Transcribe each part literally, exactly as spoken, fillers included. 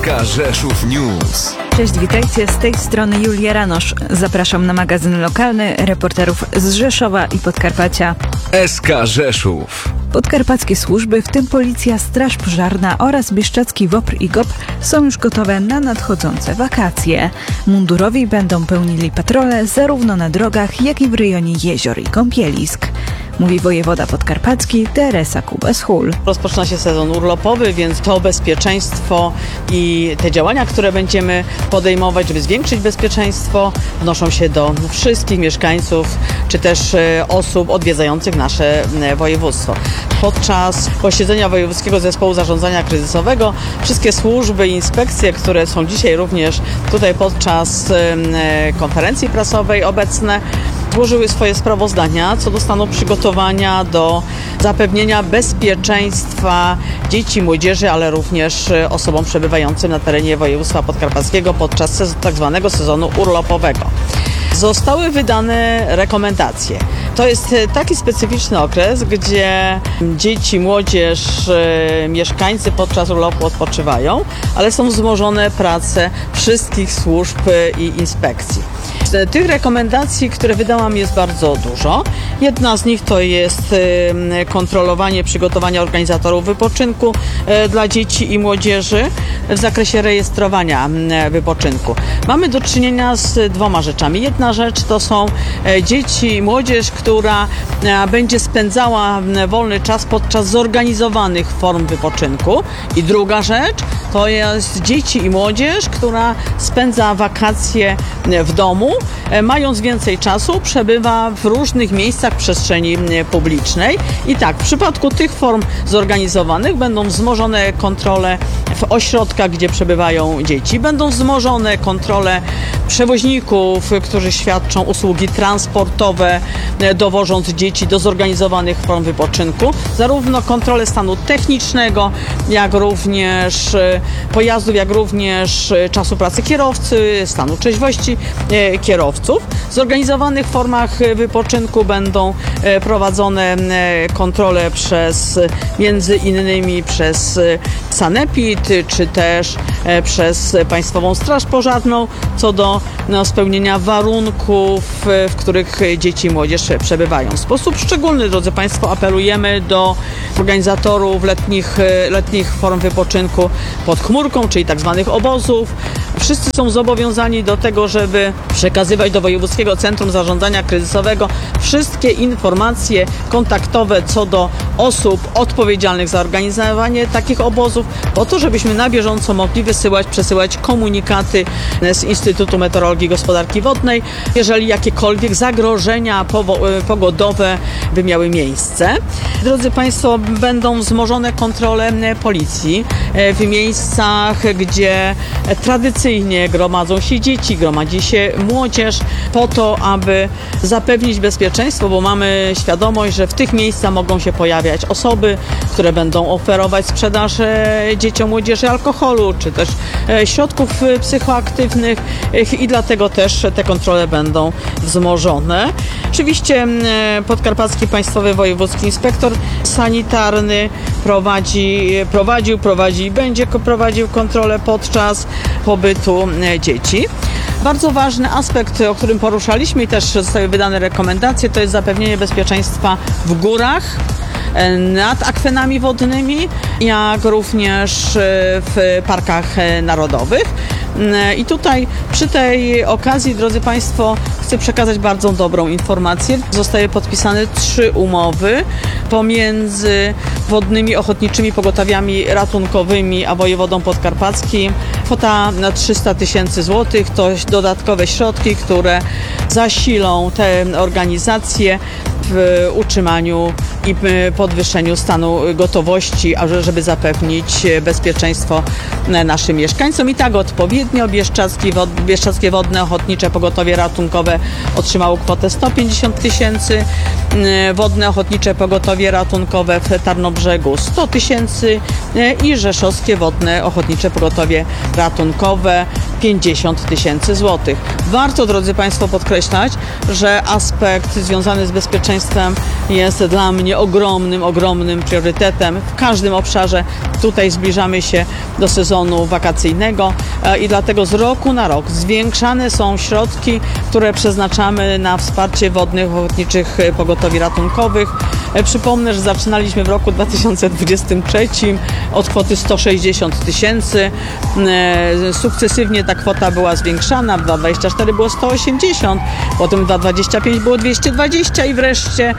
S K Rzeszów News. Cześć, witajcie, z tej strony Julia Ranosz. Zapraszam na magazyn lokalny reporterów z Rzeszowa i Podkarpacia. S K Rzeszów. Podkarpackie służby, w tym Policja, Straż Pożarna oraz bieszczadzki W O P R i G O P są już gotowe na nadchodzące wakacje. Mundurowi będą pełnili patrole zarówno na drogach, jak i w rejonie jezior i kąpielisk. Mówi wojewoda podkarpacki Teresa Kubas-Hul. Rozpoczyna się sezon urlopowy, więc to bezpieczeństwo i te działania, które będziemy podejmować, żeby zwiększyć bezpieczeństwo, odnoszą się do wszystkich mieszkańców czy też osób odwiedzających nasze województwo. Podczas posiedzenia Wojewódzkiego Zespołu Zarządzania Kryzysowego wszystkie służby i inspekcje, które są dzisiaj również tutaj podczas konferencji prasowej obecne, złożyły swoje sprawozdania co do stanu przygotowania do zapewnienia bezpieczeństwa dzieci, młodzieży, ale również osobom przebywającym na terenie województwa podkarpackiego podczas tak zwanego sezonu urlopowego. Zostały wydane rekomendacje. To jest taki specyficzny okres, gdzie dzieci, młodzież, mieszkańcy podczas urlopu odpoczywają, ale są wzmożone prace wszystkich służb i inspekcji. Tych rekomendacji, które wydałam, jest bardzo dużo. Jedna z nich to jest kontrolowanie przygotowania organizatorów wypoczynku dla dzieci i młodzieży w zakresie rejestrowania wypoczynku. Mamy do czynienia z dwoma rzeczami. Jedna rzecz to są dzieci i młodzież, która będzie spędzała wolny czas podczas zorganizowanych form wypoczynku. I druga rzecz to jest dzieci i młodzież, która spędza wakacje w domu, mając więcej czasu, przebywa w różnych miejscach przestrzeni publicznej. I tak, w przypadku tych form zorganizowanych będą wzmożone kontrole w ośrodkach, gdzie przebywają dzieci. Będą wzmożone kontrole przewoźników, którzy świadczą usługi transportowe, dowożąc dzieci do zorganizowanych form wypoczynku. Zarówno kontrole stanu technicznego, jak również pojazdów, jak również czasu pracy kierowcy, stanu trzeźwości kierowców. W zorganizowanych formach wypoczynku będą prowadzone kontrole przez, między innymi przez Sanepid, czy też przez Państwową Straż Pożarną, co do no, spełnienia warunków, w których dzieci i młodzież przebywają. W sposób szczególny, drodzy Państwo, apelujemy do organizatorów letnich, letnich form wypoczynku pod chmurką, czyli tak zwanych obozów. Wszyscy są zobowiązani do tego, żeby przekazywać do Wojewódzkiego Centrum Zarządzania Kryzysowego wszystkie informacje kontaktowe co do osób odpowiedzialnych za organizowanie takich obozów, po to, żebyśmy na bieżąco mogli wysyłać, przesyłać komunikaty z Instytutu Meteorologii i Gospodarki Wodnej, jeżeli jakiekolwiek zagrożenia pogodowe by miały miejsce. Drodzy Państwo, będą wzmożone kontrole policji w miejscach, gdzie tradycyjnie gromadzą się dzieci, gromadzi się młodzież, po to, aby zapewnić bezpieczeństwo, bo mamy świadomość, że w tych miejscach mogą się pojawiać osoby, które będą oferować sprzedaż dzieciom, młodzieży alkoholu, czy też środków psychoaktywnych i dlatego też te kontrole będą wzmożone. Oczywiście Podkarpacki Państwowy Wojewódzki Inspektor Sanitarny prowadzi, prowadził, prowadzi i będzie prowadził kontrolę podczas pobytu dzieci. Bardzo ważny aspekt, o którym poruszaliśmy i też zostały wydane rekomendacje, to jest zapewnienie bezpieczeństwa w górach, nad akwenami wodnymi, jak również w parkach narodowych. I tutaj przy tej okazji, drodzy Państwo, chcę przekazać bardzo dobrą informację. Zostały podpisane trzy umowy pomiędzy Wodnymi Ochotniczymi Pogotowiami Ratunkowymi a wojewodą podkarpackim. Kwota na trzysta tysięcy złotych to dodatkowe środki, które zasilą te organizacje w utrzymaniu i podwyższeniu stanu gotowości, żeby zapewnić bezpieczeństwo naszym mieszkańcom. I tak odpowiednio Bieszczadzkie Wodne Ochotnicze Pogotowie Ratunkowe otrzymało kwotę sto pięćdziesiąt tysięcy, Wodne Ochotnicze Pogotowie Ratunkowe w Tarnobrzegu sto tysięcy i Rzeszowskie Wodne Ochotnicze Pogotowie Ratunkowe pięćdziesiąt tysięcy złotych. Warto, drodzy Państwo, podkreślać, że aspekt związany z bezpieczeństwem jest dla mnie ogromnym, ogromnym priorytetem w każdym obszarze. Tutaj zbliżamy się do sezonu wakacyjnego i dlatego z roku na rok zwiększane są środki, które przeznaczamy na wsparcie wodnych ochotniczych pogotowi ratunkowych. Przypomnę, że zaczynaliśmy w roku dwa tysiące dwudziestym trzecim od kwoty sto sześćdziesiąt tysięcy. Sukcesywnie ta kwota była zwiększana. W dwa tysiące dwudziestym czwartym było sto osiemdziesiąt, potem w dwa tysiące dwudziestym piątym było dwieście dwadzieścia i wreszcie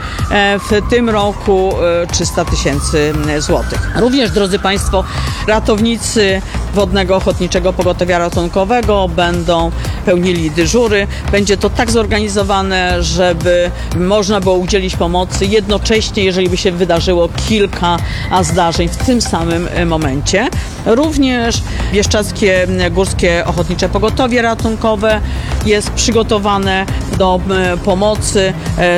w tym roku trzysta tysięcy złotych. Również, drodzy Państwo, ratownicy Wodnego Ochotniczego Pogotowia Ratunkowego będą pełnili dyżury. Będzie to tak zorganizowane, żeby można było udzielić pomocy jednocześnie, jeżeli by się wydarzyło kilka zdarzeń w tym samym momencie. Również Bieszczadzkie Górskie Ochotnicze Pogotowie Ratunkowe jest przygotowane do pomocy.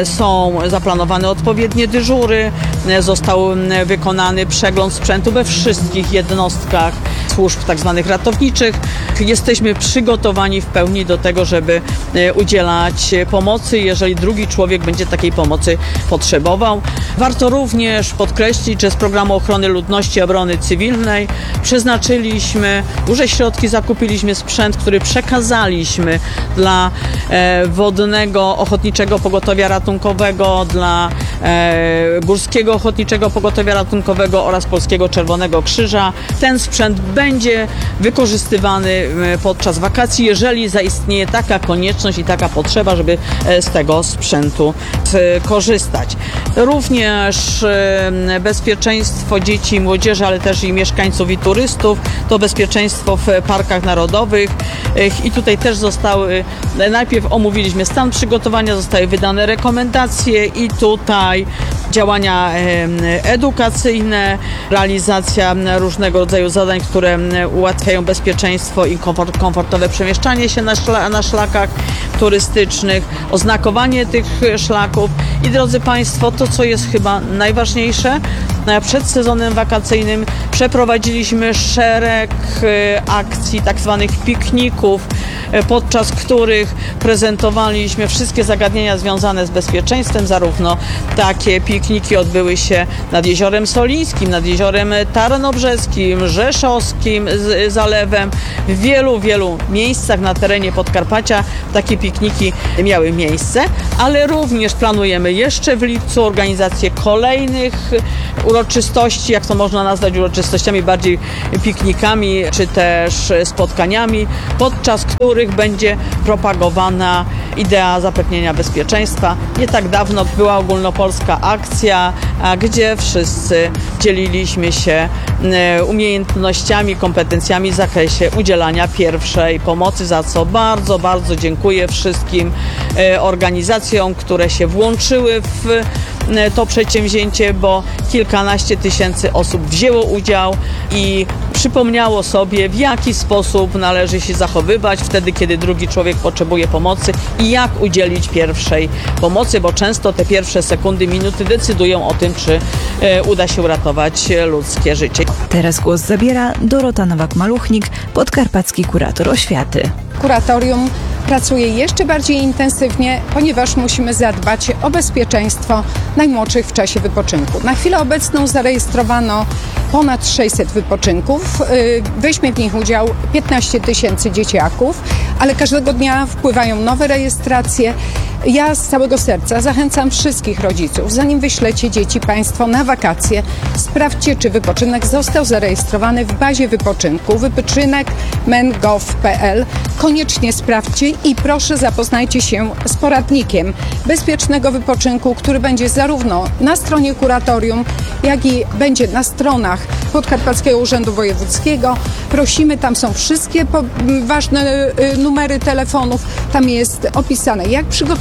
Są zaplanowane odpowiednie dyżury. Został wykonany przegląd sprzętu we wszystkich jednostkach służb tak zwanych ratowniczych. Jesteśmy przygotowani w pełni do tego, żeby udzielać pomocy, jeżeli drugi człowiek będzie takiej pomocy potrzebował. Warto również podkreślić, że z Programu Ochrony Ludności i Obrony Cywilnej przeznaczyliśmy duże środki, zakupiliśmy sprzęt, który przekazaliśmy dla e, Wodnego Ochotniczego Pogotowia Ratunkowego, dla e, Górskiego Ochotniczego Pogotowia Ratunkowego oraz Polskiego Czerwonego Krzyża. Ten sprzęt będzie wykorzystywany podczas wakacji, jeżeli zaistnieje taka konieczność i taka potrzeba, żeby z tego sprzętu korzystać. Również bezpieczeństwo dzieci i młodzieży, ale też i mieszkańców i turystów, to bezpieczeństwo w parkach narodowych i tutaj też zostały, najpierw omówiliśmy stan przygotowania, zostały wydane rekomendacje i tutaj działania edukacyjne, realizacja różnego rodzaju zadań, które ułatwiają bezpieczeństwo i komfortowe przemieszczanie się na, szla, na szlakach turystycznych, oznakowanie tych szlaków i, drodzy Państwo, to, co jest chyba najważniejsze, przed sezonem wakacyjnym przeprowadziliśmy szereg akcji, tak zwanych pikników, podczas których prezentowaliśmy wszystkie zagadnienia związane z bezpieczeństwem. Zarówno takie pikniki odbyły się nad Jeziorem Solińskim, nad Jeziorem Tarnobrzeskim, Rzeszowskim zalewem. W wielu, wielu miejscach na terenie Podkarpacia takie pikniki miały miejsce, ale również planujemy jeszcze w lipcu organizację kolejnych uroczystości, jak to można nazwać uroczystościami, bardziej piknikami, czy też spotkaniami, podczas których będzie propagowana idea zapewnienia bezpieczeństwa. Nie tak dawno była ogólnopolska akcja, gdzie wszyscy dzieliliśmy się umiejętnościami, kompetencjami w zakresie udzielania pierwszej pomocy, za co bardzo, bardzo dziękuję wszystkim organizacjom, które się włączyły w to przedsięwzięcie, bo kilkanaście tysięcy osób wzięło udział i przypomniało sobie, w jaki sposób należy się zachowywać wtedy, kiedy drugi człowiek potrzebuje pomocy i jak udzielić pierwszej pomocy, bo często te pierwsze sekundy, minuty decydują o tym, czy uda się uratować ludzkie życie. Teraz głos zabiera Dorota Nowak-Maluchnik, podkarpacki kurator oświaty. Kuratorium pracuje jeszcze bardziej intensywnie, ponieważ musimy zadbać o bezpieczeństwo najmłodszych w czasie wypoczynku. Na chwilę obecną zarejestrowano ponad sześćset wypoczynków. Weźmie w nich udział piętnaście tysięcy dzieciaków, ale każdego dnia wpływają nowe rejestracje. Ja z całego serca zachęcam wszystkich rodziców, zanim wyślecie dzieci Państwo na wakacje, sprawdźcie, czy wypoczynek został zarejestrowany w bazie wypoczynku wypoczynek kropka men kropka gov kropka pe el. Koniecznie sprawdźcie i proszę zapoznajcie się z poradnikiem bezpiecznego wypoczynku, który będzie zarówno na stronie kuratorium, jak i będzie na stronach Podkarpackiego Urzędu Wojewódzkiego. Prosimy, tam są wszystkie ważne numery telefonów, tam jest opisane, jak przygotować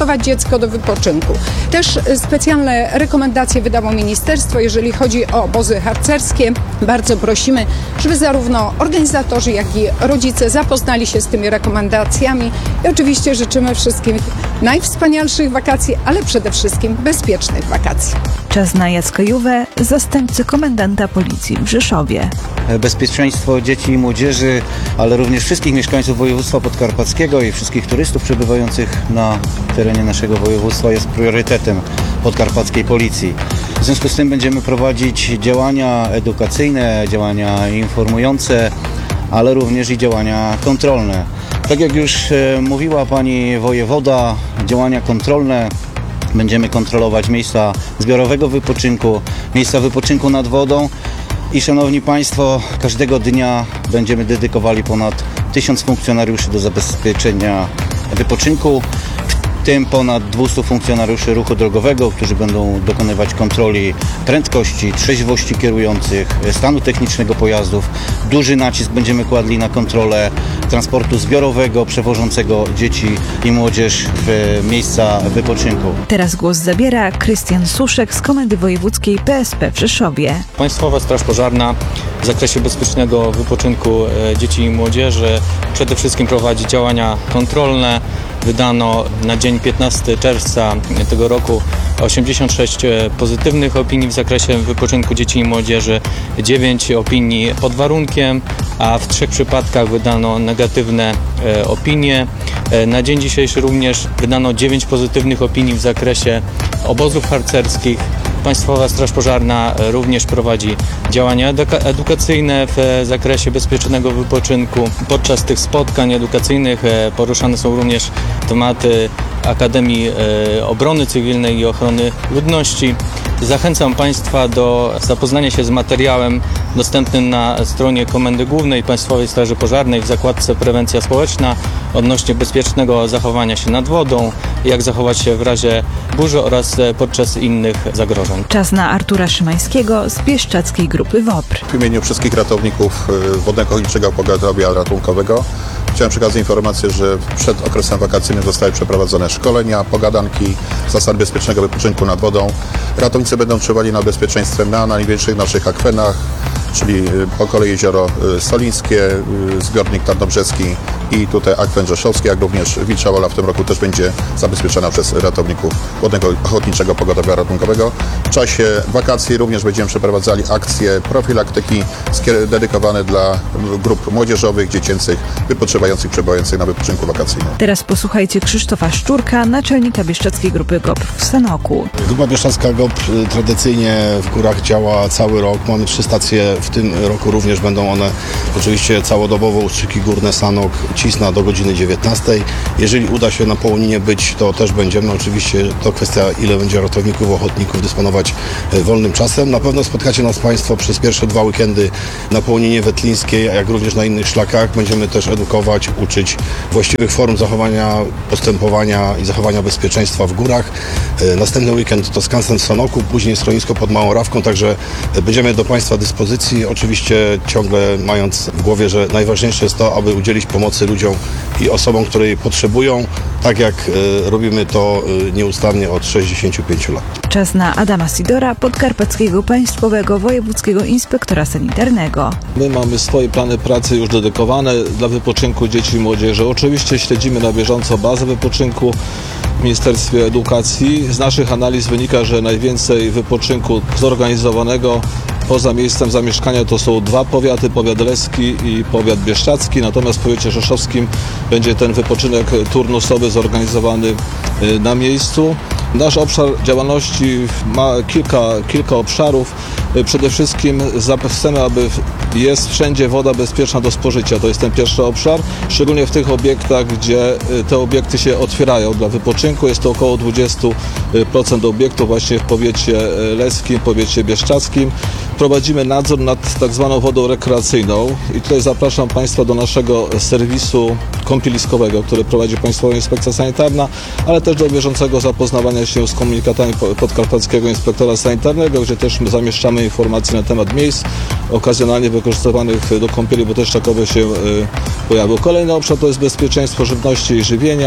przygotować dziecko do wypoczynku. Też specjalne rekomendacje wydało ministerstwo, jeżeli chodzi o obozy harcerskie. Bardzo prosimy, żeby zarówno organizatorzy, jak i rodzice zapoznali się z tymi rekomendacjami i oczywiście życzymy wszystkim najwspanialszych wakacji, ale przede wszystkim bezpiecznych wakacji. Czas na Jacka Juwę, zastępcy komendanta policji w Rzeszowie. Bezpieczeństwo dzieci i młodzieży, ale również wszystkich mieszkańców województwa podkarpackiego i wszystkich turystów przebywających na terenie naszego województwa jest priorytetem podkarpackiej policji. W związku z tym będziemy prowadzić działania edukacyjne, działania informujące, ale również i działania kontrolne. Tak jak już mówiła pani wojewoda, działania kontrolne. Będziemy kontrolować miejsca zbiorowego wypoczynku, miejsca wypoczynku nad wodą i szanowni państwo, każdego dnia będziemy dedykowali ponad tysiąc funkcjonariuszy do zabezpieczenia wypoczynku, w tym ponad dwieście funkcjonariuszy ruchu drogowego, którzy będą dokonywać kontroli prędkości, trzeźwości kierujących, stanu technicznego pojazdów. Duży nacisk będziemy kładli na kontrolę transportu zbiorowego przewożącego dzieci i młodzież w miejsca wypoczynku. Teraz głos zabiera Krystian Suszek z Komendy Wojewódzkiej P S P w Rzeszowie. Państwowa Straż Pożarna w zakresie bezpiecznego wypoczynku dzieci i młodzieży przede wszystkim prowadzi działania kontrolne. Wydano na dzień piętnastego czerwca tego roku osiemdziesiąt sześć pozytywnych opinii w zakresie wypoczynku dzieci i młodzieży, dziewięć opinii pod warunkiem, a w trzech przypadkach wydano negatywne opinie. Na dzień dzisiejszy również wydano dziewięć pozytywnych opinii w zakresie obozów harcerskich. Państwowa Straż Pożarna również prowadzi działania edukacyjne w zakresie bezpiecznego wypoczynku. Podczas tych spotkań edukacyjnych poruszane są również tematy Akademii Obrony Cywilnej i Ochrony Ludności. Zachęcam Państwa do zapoznania się z materiałem dostępnym na stronie Komendy Głównej Państwowej Straży Pożarnej w zakładce Prewencja Społeczna odnośnie bezpiecznego zachowania się nad wodą, jak zachować się w razie burzy oraz podczas innych zagrożeń. Czas na Artura Szymańskiego z Bieszczadzkiej Grupy WOPR. W imieniu wszystkich ratowników Wodnego Ochotniczego Pogotowia Ratunkowego chciałem przekazać informację, że przed okresem wakacyjnym zostały przeprowadzone szkolenia, pogadanki, zasad bezpiecznego wypoczynku nad wodą. Ratownicy będą czuwali nad bezpieczeństwem na największych naszych akwenach, czyli po kolei Jezioro Solińskie, zbiornik Tarnobrzeski i tutaj akwen rzeszowski, jak również Wilcza Wola w tym roku też będzie zabezpieczona przez ratowników Wodnego Ochotniczego Pogotowia Ratunkowego. W czasie wakacji również będziemy przeprowadzali akcje profilaktyki dedykowane dla grup młodzieżowych, dziecięcych, wypoczywających, przebywających na wypoczynku wakacyjnym. Teraz posłuchajcie Krzysztofa Szczurka, naczelnika Bieszczadzkiej Grupy GOPR w Sanoku. Grupa Bieszczadzka GOPR tradycyjnie w górach działa cały rok. Mamy trzy stacje, w tym roku również będą one oczywiście całodobowo, Ustrzyki Górne, Sanok, Cisna do godziny dziewiętnastej. Jeżeli uda się na Połoninie być, to też będziemy. Oczywiście to kwestia, ile będzie ratowników, ochotników dysponować wolnym czasem. Na pewno spotkacie nas Państwo przez pierwsze dwa weekendy na Połoninie Wetlińskiej, jak również na innych szlakach. Będziemy też edukować, uczyć właściwych form zachowania, postępowania i zachowania bezpieczeństwa w górach. Następny weekend to skansen w Sanoku, później schronisko pod Małą Rawką, także będziemy do Państwa dyspozycji. Oczywiście ciągle mając w głowie, że najważniejsze jest to, aby udzielić pomocy ludziom i osobom, które jej potrzebują, tak jak y, robimy to y, nieustannie od sześćdziesięciu pięciu lat. Czas na Adama Sidora, Podkarpackiego Państwowego Wojewódzkiego Inspektora Sanitarnego. My mamy swoje plany pracy już dedykowane dla wypoczynku dzieci i młodzieży. Oczywiście śledzimy na bieżąco bazę wypoczynku w Ministerstwie Edukacji. Z naszych analiz wynika, że najwięcej wypoczynku zorganizowanego poza miejscem zamieszkania to są dwa powiaty, powiat leski i powiat bieszczadzki, natomiast w powiecie rzeszowskim będzie ten wypoczynek turnusowy zorganizowany na miejscu. Nasz obszar działalności ma kilka, kilka obszarów. Przede wszystkim chcemy, aby jest wszędzie woda bezpieczna do spożycia. To jest ten pierwszy obszar, szczególnie w tych obiektach, gdzie te obiekty się otwierają dla wypoczynku. Jest to około dwadzieścia procent obiektów właśnie w powiecie leskim, powiecie bieszczadzkim. Prowadzimy nadzór nad tak zwaną wodą rekreacyjną i tutaj zapraszam Państwa do naszego serwisu kąpieliskowego, który prowadzi Państwowa Inspekcja Sanitarna, ale też do bieżącego zapoznawania się z komunikatami Podkarpackiego Inspektora Sanitarnego, gdzie też zamieszczamy informacje na temat miejsc okazjonalnie wykorzystywanych do kąpieli, bo też takowe się pojawią. Kolejny obszar to jest bezpieczeństwo żywności i żywienia.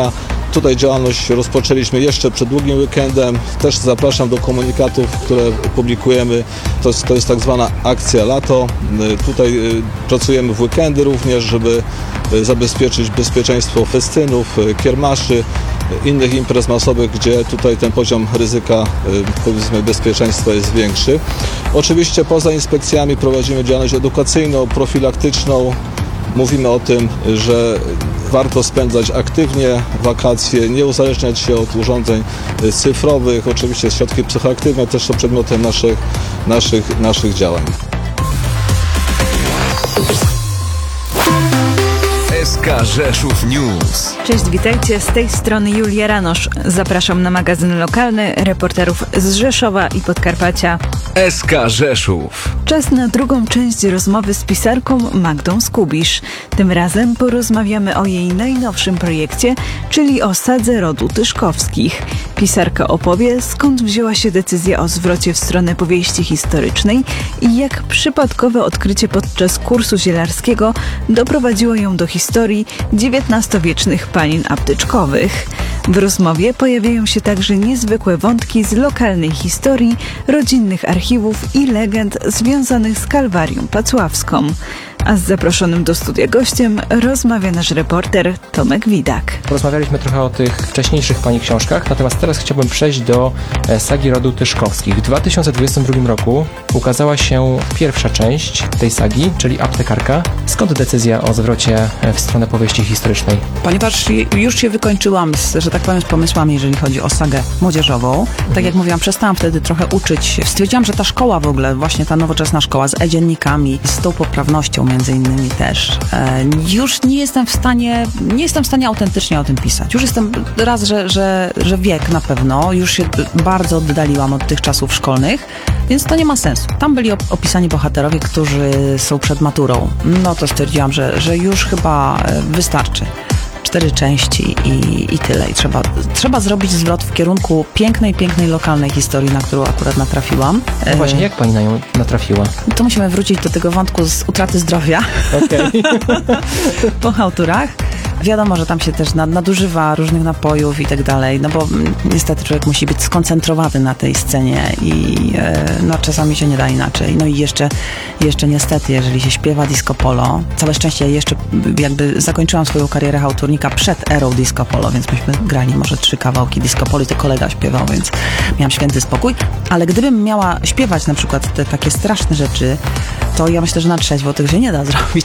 Tutaj działalność rozpoczęliśmy jeszcze przed długim weekendem. Też zapraszam do komunikatów, które publikujemy. To jest, to jest tak zwana akcja lato. Tutaj pracujemy w weekendy również, żeby zabezpieczyć bezpieczeństwo festynów, kiermaszy, innych imprez masowych, gdzie tutaj ten poziom ryzyka, powiedzmy, bezpieczeństwa jest większy. Oczywiście poza inspekcjami prowadzimy działalność edukacyjną, profilaktyczną. Mówimy o tym, że warto spędzać aktywnie wakacje, nie uzależniać się od urządzeń cyfrowych. Oczywiście środki psychoaktywne też są przedmiotem naszych, naszych, naszych działań. S K Rzeszów News. Cześć, witajcie, z tej strony Julia Ranosz. Zapraszam na magazyn lokalny reporterów z Rzeszowa i Podkarpacia. S K Rzeszów. Czas na drugą część rozmowy z pisarką Magdą Skubisz. Tym razem porozmawiamy o jej najnowszym projekcie, czyli o sadze rodu Tyszkowskich. Pisarka opowie, skąd wzięła się decyzja o zwrocie w stronę powieści historycznej i jak przypadkowe odkrycie podczas kursu zielarskiego doprowadziło ją do historii dziewiętnastowiecznych panin apteczkowych. W rozmowie pojawiają się także niezwykłe wątki z lokalnej historii, rodzinnych archiwów i legend związanych z Kalwarią Pacławską. A z zaproszonym do studia gościem rozmawia nasz reporter Tomek Widak. Porozmawialiśmy trochę o tych wcześniejszych pani książkach, natomiast teraz chciałbym przejść do sagi rodu Tyszkowskich. W dwa tysiące dwudziestym drugim roku ukazała się pierwsza część tej sagi, czyli Aptekarka. Skąd decyzja o zwrocie w stronę powieści historycznej? Ponieważ już się wykończyłam, z, że tak powiem, z pomysłami, jeżeli chodzi o sagę młodzieżową. Tak jak mówiłam, przestałam wtedy trochę uczyć. Stwierdziłam, że ta szkoła w ogóle, właśnie ta nowoczesna szkoła z e-dziennikami, z tą poprawnością między innymi też, e, już nie jestem w stanie, nie jestem w stanie autentycznie o tym pisać. Już jestem raz, że, że, że wiek na pewno, już się bardzo oddaliłam od tych czasów szkolnych, więc to nie ma sensu. Tam byli opisani bohaterowie, którzy są przed maturą. No to stwierdziłam, że, że już chyba wystarczy. Cztery części i, i tyle. I trzeba, trzeba zrobić zwrot w kierunku pięknej, pięknej lokalnej historii, na którą akurat natrafiłam. No właśnie, jak pani na nią natrafiła? To musimy wrócić do tego wątku z utraty zdrowia. Okej. Po chałturach. Wiadomo, że tam się też nadużywa różnych napojów i tak dalej, no bo niestety człowiek musi być skoncentrowany na tej scenie i no czasami się nie da inaczej. No i jeszcze, jeszcze niestety, jeżeli się śpiewa disco polo, całe szczęście jeszcze jakby zakończyłam swoją karierę chałturnika przed erą disco polo, więc myśmy grali może trzy kawałki disco polo i to kolega śpiewał, więc miałam święty spokój, ale gdybym miała śpiewać na przykład te takie straszne rzeczy, to ja myślę, że na trzeźwo tego się nie da zrobić.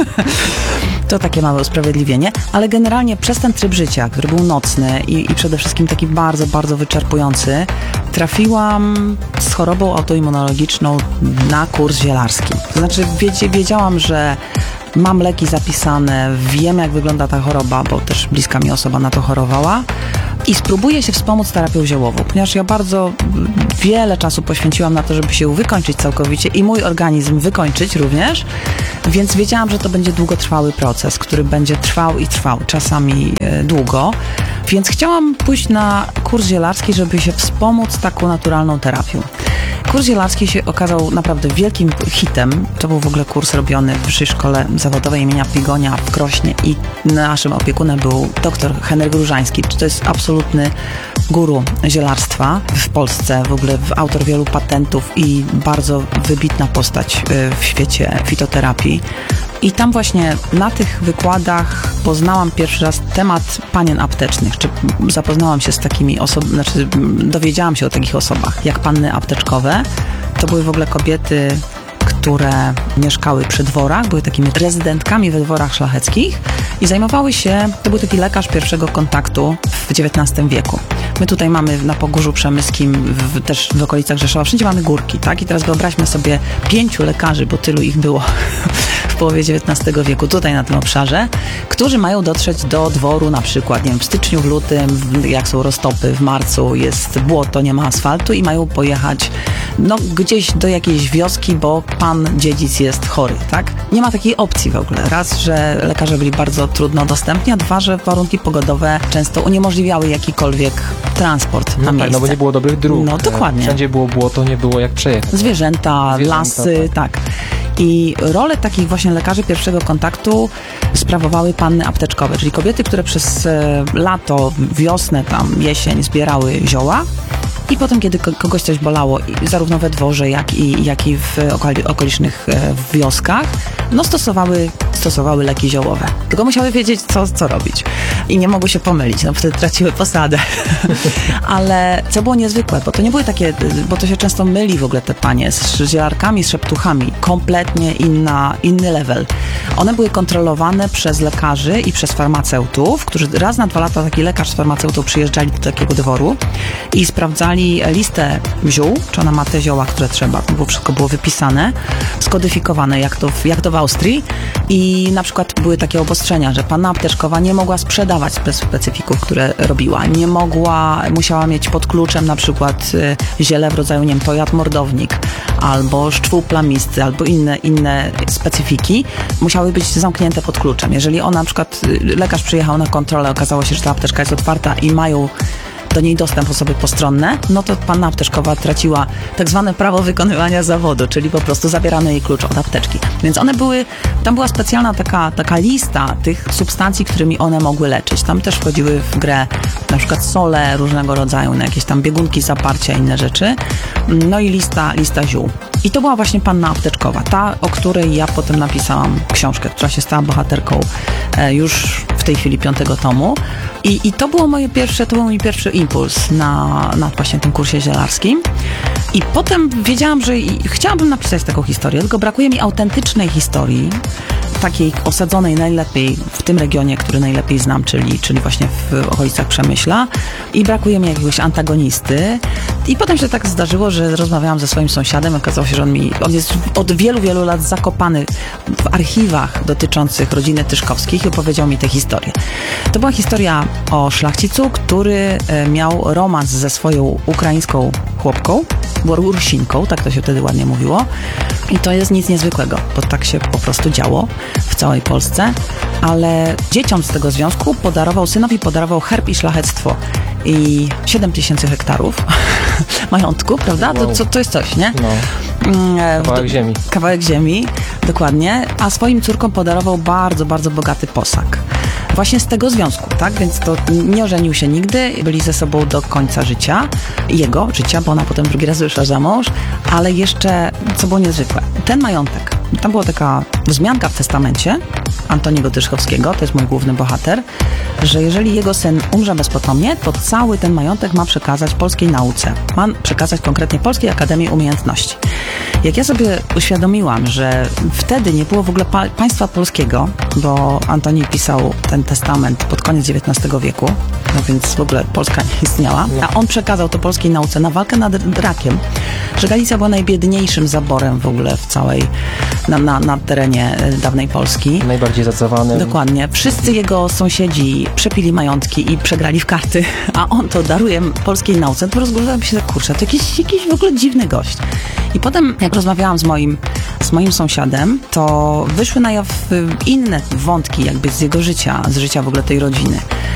To takie małe usprawiedliwienie, ale generalnie przez ten tryb życia, który był nocny i, i przede wszystkim taki bardzo, bardzo wyczerpujący, trafiłam z chorobą autoimmunologiczną na kurs zielarski. To znaczy wiedzie, wiedziałam, że mam leki zapisane, wiem jak wygląda ta choroba, bo też bliska mi osoba na to chorowała i spróbuję się wspomóc terapią ziołową, ponieważ ja bardzo wiele czasu poświęciłam na to, żeby się wykończyć całkowicie i mój organizm wykończyć również, więc wiedziałam, że to będzie długotrwały proces, który będzie trwał i trwał, czasami długo, więc chciałam pójść na kurs zielarski, żeby się wspomóc taką naturalną terapią. Kurs zielarski się okazał naprawdę wielkim hitem. To był w ogóle kurs robiony w Wyższej Szkole Zawodowej imienia Pigonia w Krośnie i naszym opiekunem był dr Henryk Różański. To jest absolutny guru zielarstwa w Polsce, w ogóle autor wielu patentów i bardzo wybitna postać w świecie fitoterapii. I tam właśnie na tych wykładach poznałam pierwszy raz temat panien aptecznych, czy zapoznałam się z takimi osobami, znaczy dowiedziałam się o takich osobach, jak panny apteczkowe. To były w ogóle kobiety, które mieszkały przy dworach, były takimi rezydentkami we dworach szlacheckich i zajmowały się, to był taki lekarz pierwszego kontaktu w dziewiętnastym wieku. My tutaj mamy na Pogórzu Przemyskim, w, też w okolicach Rzeszowa, wszędzie mamy górki, tak? I teraz wyobraźmy sobie pięciu lekarzy, bo tylu ich było w połowie dziewiętnastego wieku tutaj na tym obszarze, którzy mają dotrzeć do dworu na przykład, nie wiem, w styczniu, w lutym, w, jak są roztopy, w marcu jest błoto, nie ma asfaltu i mają pojechać no gdzieś do jakiejś wioski, bo pan dziedzic jest chory, tak? Nie ma takiej opcji w ogóle. Raz, że lekarze byli bardzo trudno dostępni, a dwa, że warunki pogodowe często uniemożliwiały jakikolwiek transport no na tak, miejsce. No bo nie było dobrych dróg. No dokładnie. Wszędzie było błoto, nie było jak przejechać. Zwierzęta, Zwierzęta lasy, tak. tak. I rolę takich właśnie lekarzy pierwszego kontaktu sprawowały panny apteczkowe, czyli kobiety, które przez e, lato, wiosnę, tam jesień zbierały zioła i potem, kiedy ko- kogoś coś bolało, i zarówno we dworze, jak i, jak i w okoli- okolicznych e, wioskach, no stosowały, stosowały leki ziołowe. Tylko musiały wiedzieć, co, co robić. I nie mogły się pomylić, no wtedy traciły posadę. Ale co było niezwykłe, bo to nie były takie, bo to się często myli w ogóle te panie z zielarkami, z szeptuchami. Kompletnie inna, inny level. One były kontrolowane przez lekarzy i przez farmaceutów, którzy raz na dwa lata taki lekarz z farmaceutą przyjeżdżali do takiego dworu i sprawdzali listę ziół, czy ona ma te zioła, które trzeba, bo wszystko było wypisane, skodyfikowane, jak to, w, jak to w Austrii. I na przykład były takie obostrzenia, że panna apteczkowa nie mogła sprzedawać specyfików, które robiła. Nie mogła, musiała mieć pod kluczem na przykład y, ziele w rodzaju, nie wiem, tojat mordownik, albo szczwół plamisty, albo inne, inne specyfiki. Musiały być zamknięte pod kluczem. Jeżeli ona na przykład, y, lekarz przyjechał na kontrolę, okazało się, że ta apteczka jest otwarta i mają do niej dostęp osoby postronne, no to panna apteczkowa traciła tak zwane prawo wykonywania zawodu, czyli po prostu zabierano jej klucz od apteczki. Więc one były, tam była specjalna taka, taka lista tych substancji, którymi one mogły leczyć. Tam też wchodziły w grę na przykład sole różnego rodzaju, na jakieś tam biegunki, zaparcia, inne rzeczy. No i lista, lista ziół. I to była właśnie panna apteczkowa, ta, o której ja potem napisałam książkę, która się stała bohaterką e, już w tej chwili piątego tomu. I, i to było moje pierwsze, to był mój pierwszy impuls na, na właśnie tym kursie zielarskim. I potem wiedziałam, że i, chciałabym napisać taką historię, tylko brakuje mi autentycznej historii, takiej osadzonej najlepiej w tym regionie, który najlepiej znam, czyli, czyli właśnie w okolicach Przemyśla, i brakuje mi jakiegoś antagonisty. I potem się tak zdarzyło, że rozmawiałam ze swoim sąsiadem, okazało się, że on mi, on jest od wielu, wielu lat zakopany w archiwach dotyczących rodziny Tyszkowskich i opowiedział mi tę historię. To była historia o szlachcicu, który miał romans ze swoją ukraińską chłopką, Rusinką, tak to się wtedy ładnie mówiło. I to jest nic niezwykłego, bo tak się po prostu działo w całej Polsce. Ale dzieciom z tego związku podarował, synowi podarował herb i szlachectwo i siedem tysięcy hektarów majątku, prawda? Wow. To, to, to jest coś, nie? No. Kawałek ziemi. Kawałek ziemi, dokładnie. A swoim córkom podarował bardzo, bardzo bogaty posag. Właśnie z tego związku, tak? Więc to nie ożenił się nigdy, byli ze sobą do końca życia, jego życia, bo ona potem drugi raz wyszła za mąż, ale jeszcze, co było niezwykłe, ten majątek, tam była taka wzmianka w testamencie Antoniego Tyszkowskiego, to jest mój główny bohater, że jeżeli jego syn umrze bezpotomnie, to cały ten majątek ma przekazać polskiej nauce. Ma przekazać konkretnie Polskiej Akademii Umiejętności. Jak ja sobie uświadomiłam, że wtedy nie było w ogóle pa- państwa polskiego, bo Antoni pisał ten testament pod koniec dziewiętnastego wieku, no więc w ogóle Polska nie istniała, a on przekazał to polskiej nauce na walkę nad rakiem, że Galicja była najbiedniejszym zaborem w ogóle w całej, na, na, na terenie dawnej Polski. Najbardziej zacowany. Dokładnie. Wszyscy jego sąsiedzi przepili majątki i przegrali w karty, a on to daruje polskiej nauce. To rozglądałem się, kurczę, to jakiś, jakiś w ogóle dziwny gość. I potem, jak rozmawiałam z moim, z moim sąsiadem, to wyszły na jaw inne wątki jakby z jego życia, z życia w ogóle tej rodziny.